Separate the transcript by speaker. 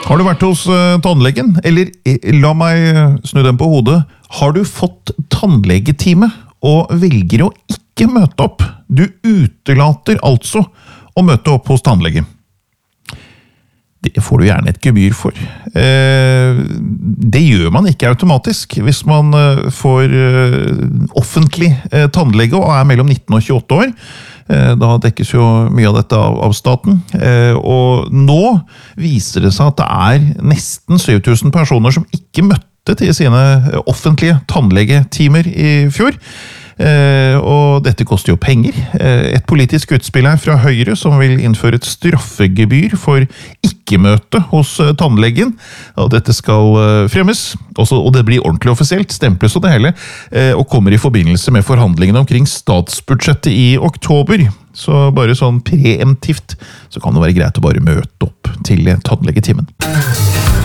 Speaker 1: Har du vært hos tannlegen? Eller la meg snu den på hodet. Har du fått tannlegetime og velger å ikke møte opp? Du utelater altså å møte opp hos tannlegen. Det får du gjerne et gebyr for. Det gjør man ikke automatisk hvis man får offentlig tannlege og er mellom 19 og 28 år. Da dekkes jo mye av dette av staten. Og nå viser det seg at det er nesten 7000 personer som ikke møtte til sine offentlige tannlegetimer i fjor. Og dette koster jo penger. Et politisk utspill her fra Høyre som vil innføre et straffegebyr for ikke-møte hos tannlegen. Og dette skal fremmes, og det blir ordentlig offisielt, stemples og det hele, og kommer i forbindelse med forhandlingene omkring statsbudsjettet i oktober. Så bare sånn preemptivt så kan det være greit å bare møte opp til tannlegetimen.